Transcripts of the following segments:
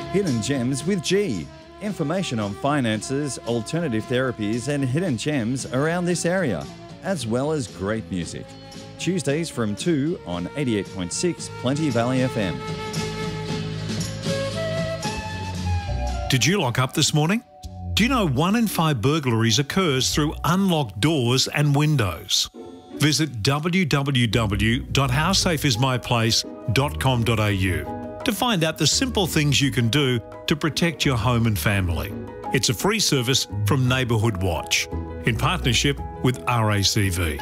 Hidden Gems with G. Information on finances, alternative therapies and hidden gems around this area, as well as great music. Tuesdays from 2 on 88.6 Plenty Valley FM. Did you lock up this morning? Do you know 1 in 5 burglaries occurs through unlocked doors and windows? Visit www.howsafeismyplace.com.au to find out the simple things you can do to protect your home and family. It's a free service from Neighbourhood Watch in partnership with RACV.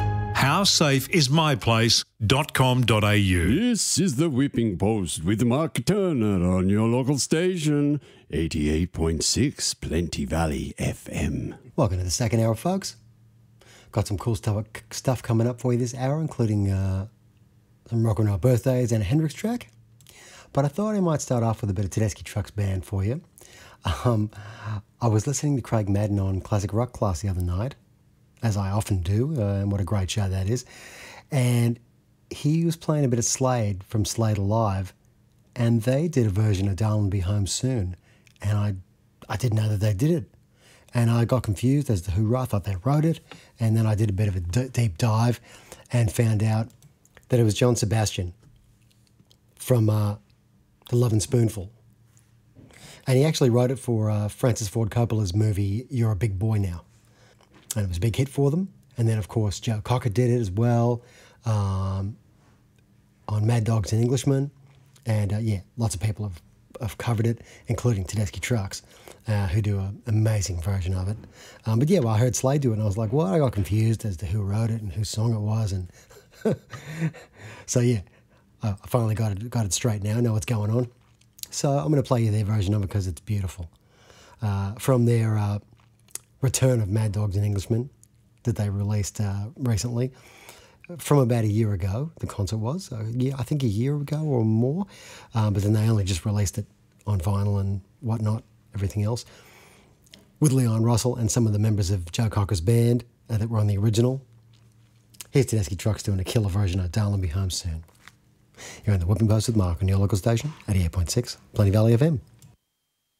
Howsafeismyplace.com.au. This is the Whipping Post with Mark Turner on your local station, 88.6 Plenty Valley FM. Welcome to the second hour, folks. Got some cool stuff coming up for you this hour, including some rock and roll birthdays and a Hendrix track. But I thought I might start off with a bit of Tedeschi Trucks Band for you. I was listening to Craig Madden on Classic Rock Class the other night, as I often do, and what a great show that is. And he was playing a bit of Slade from Slade Alive, and they did a version of Darling Be Home Soon. And I didn't know that they did it. And I got confused as to who wrote. I thought they wrote it. And then I did a bit of a deep dive and found out that it was John Sebastian from The Lovin' Spoonful. And he actually wrote it for Francis Ford Coppola's movie You're a Big Boy Now. And it was a big hit for them. And then, of course, Joe Cocker did it as well on Mad Dogs and Englishmen. And, yeah, lots of people have covered it, including Tedeschi Trucks, who do an amazing version of it. But, yeah, well, I heard Slade do it, and I was like, well, I got confused as to who wrote it and whose song it was. And so, yeah, I finally got it straight now. I know what's going on. So I'm going to play you their version of it because it's beautiful. From their return of Mad Dogs and Englishmen that they released recently, from about a year ago, the concert was. I think a year ago or more. But then they only just released it on vinyl and whatnot, everything else, with Leon Russell and some of the members of Joe Cocker's band that were on the original. Here's Tedeschi Trucks doing a killer version of Darling Be Home Soon. You're on the Whipping Post with Mark on your local station, 88.6 Plenty Valley FM.